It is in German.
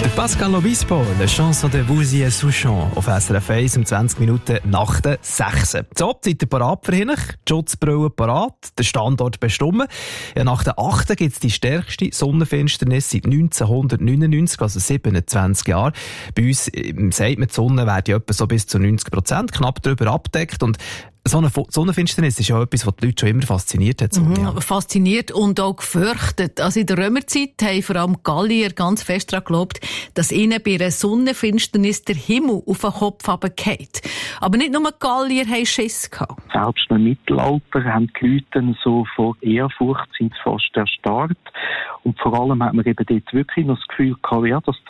Der Pascal Obispo, la chanson de Vouzier Souchon auf SRF 1 um 20 Minuten nach der 6. So, seid ihr parat für hin? Die Schutzbrille parat, der Standort bestimmen. Ja, nach der 8. gibt es die stärkste Sonnenfinsternis seit 1999, also 27 Jahre. Bei uns sagt man, die Sonne wird ja etwa so bis zu 90%, knapp darüber abdeckt. Und so eine Sonnenfinsternis ist ja etwas, was die Leute schon immer fasziniert hat. Fasziniert und auch gefürchtet. Also in der Römerzeit haben vor allem Gallier ganz fest daran geglaubt, dass ihnen bei einer Sonnenfinsternis der Himmel auf den Kopf runterfällt. Aber nicht nur Gallier haben Schiss gehabt. Selbst im Mittelalter haben die Leute so vor Ehrfurcht sind fast erstarrt. Und vor allem hat man eben dort wirklich noch das Gefühl gehabt, ja, dass